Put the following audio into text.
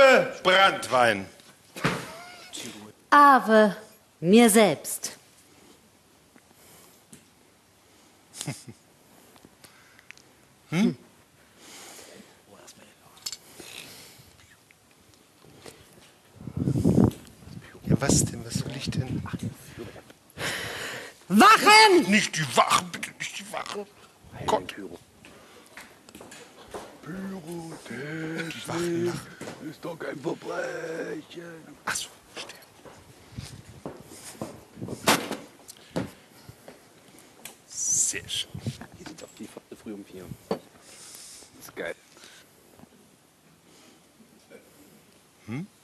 Ave Branntwein. Ave mir selbst. Ja, was denn? Was soll ich denn? Wachen! Nicht die Wachen, bitte nicht die Wachen. Gott. Die Wachen machen. Ist doch kein Verbrechen. Ach so, verstehe. Sehr schön. Hier sind doch die früh um 4. Das ist geil.